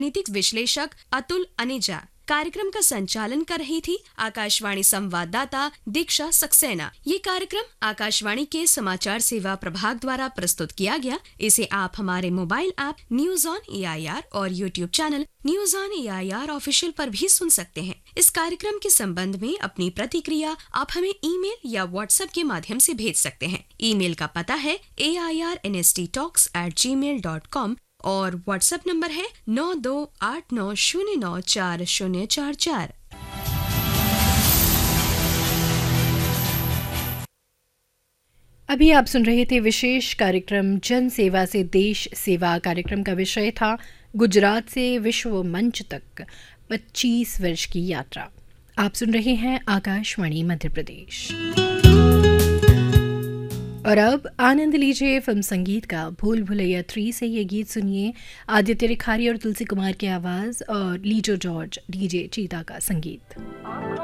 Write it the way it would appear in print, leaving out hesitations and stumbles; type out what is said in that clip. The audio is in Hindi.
नीतिक विश्लेषक अतुल अनेजा। कार्यक्रम का संचालन कर रही थी आकाशवाणी संवाददाता दीक्षा सक्सेना। ये कार्यक्रम आकाशवाणी के समाचार सेवा प्रभाग द्वारा प्रस्तुत किया गया। इसे आप हमारे mobile app news on AIR और YouTube channel news on AIR official पर भी सुन सकते हैं। इस कार्यक्रम के संबंध में अपनी प्रतिक्रिया आप हमें ईमेल या व्हाट्सएप के माध्यम से भेज सकते हैं। ईमेल का पता है airnsttalks@gmail.com और व्हाट्सएप नंबर है 9289094044। अभी आप सुन रहे थे विशेष कार्यक्रम जन सेवा से देश सेवा। कार्यक्रम का विषय था गुजरात से विश्व मंच तक 25 वर्ष की यात्रा। आप सुन रहे हैं आकाशवाणी मध्य प्रदेश। और अब आनंद लीजिए फिल्म संगीत का। भूल भुलैया 3 से ये गीत सुनिए। आदित्य रिखारी और तुलसी कुमार की आवाज़ और लीजो जॉर्ज डीजे चीता का संगीत।